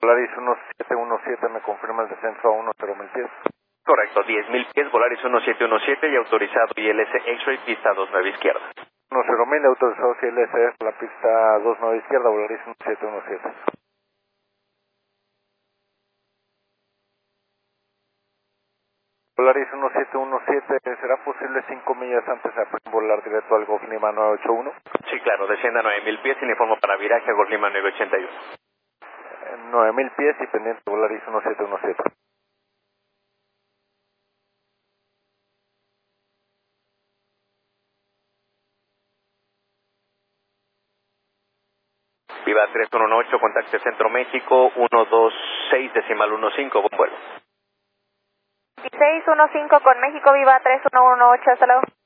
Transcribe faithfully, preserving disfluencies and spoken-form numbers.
Volaris uno siete uno siete, me confirma el descenso a uno cero mil pies. Correcto, diez mil pies, Volaris uno siete uno siete y autorizado I L S X-Ray, pista dos nueve izquierda. uno cero mil, autorizado I L S S, la pista dos nueve izquierda, Volaris uno siete uno siete. Volaris uno siete uno siete, ¿será posible cinco millas antes de volar directo al Golf Lima nueve ocho uno? Sí, claro, descienda a nueve mil pies y le informo para viraje a Golf Lima nueve ochenta y uno. nueve mil pies y pendiente Volaris uno siete uno siete. Viva tres uno ocho, contacte Centro México, uno dos seis decimal uno cinco, buen vuelo. seis uno cinco con México, Viva tres uno uno ocho, hasta luego.